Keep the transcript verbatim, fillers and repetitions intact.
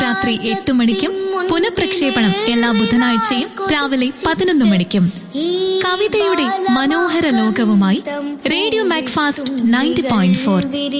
രാത്രി എട്ട് മണിക്കും പുനഃപ്രക്ഷേപണം എല്ലാ ബുധനാഴ്ചയും രാവിലെ പതിനൊന്ന് മണിക്കും. കവിതയുടെ മനോഹര ലോകവുമായി radio Macfast ninety point four.